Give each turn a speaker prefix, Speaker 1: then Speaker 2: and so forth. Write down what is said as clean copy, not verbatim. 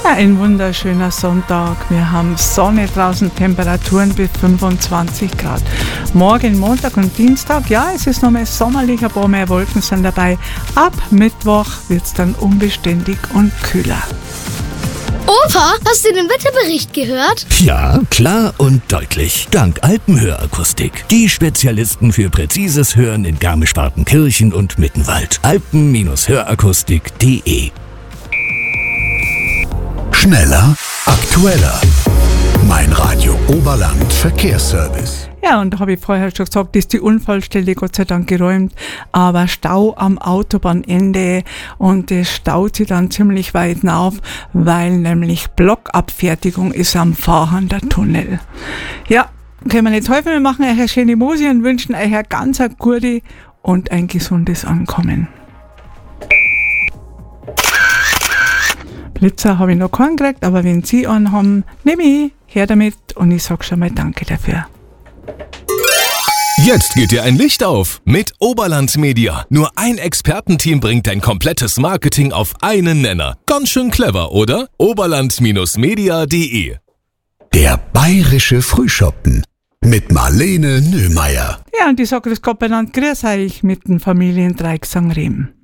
Speaker 1: Ein wunderschöner Sonntag. Wir haben Sonne draußen, Temperaturen bis 25 Grad. Morgen, Montag und Dienstag, ja, es ist nochmal sommerlich, ein paar mehr Wolken sind dabei. Ab Mittwoch wird es dann unbeständig und kühler.
Speaker 2: Opa, hast du den Wetterbericht gehört?
Speaker 3: Ja, klar und deutlich. Dank Alpenhörakustik. Die Spezialisten für präzises Hören in Garmisch-Partenkirchen und Mittenwald. Alpen-Hörakustik.de.
Speaker 4: Schneller, aktueller. Mein Radio Oberland Verkehrsservice.
Speaker 1: Ja, und da habe ich vorher schon gesagt, ist die Unfallstelle Gott sei Dank geräumt, aber Stau am Autobahnende und es staut sich dann ziemlich weit auf, weil nämlich Blockabfertigung ist am Fahrender Tunnel. Ja, können wir nicht helfen, wir machen euch eine schöne Musik und wünschen euch eine ganz gute und ein gesundes Ankommen. Blitzer habe ich noch keinen gekriegt, aber wenn Sie einen haben, nehme ich, her damit und ich sage schon mal Danke dafür.
Speaker 5: Jetzt geht dir ein Licht auf mit Oberland Media. Nur ein Expertenteam bringt dein komplettes Marketing auf einen Nenner. Ganz schön clever, oder? Oberland-media.de.
Speaker 4: Der bayerische Frühschoppen mit Marlene Nöhmeier.
Speaker 1: Ja, und ich sage das Gott benannt, grüß euch mit dem Familiendreieck St. Rem.